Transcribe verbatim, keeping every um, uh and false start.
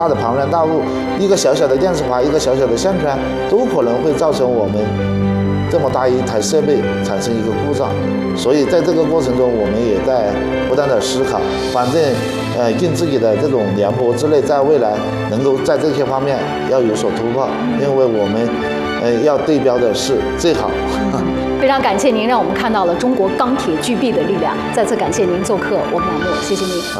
大的庞然大物，一个小小的电磁阀，一个小小的项圈，都可能会造成我们这么大一台设备产生一个故障。所以在这个过程中，我们也在不断的思考，反正呃，用自己的这种联播之类，在未来能够在这些方面要有所突破，因为我们呃要对标的是最好。 非常感谢您，让我们看到了中国钢铁巨臂的力量。再次感谢您做客我们栏目，谢谢您。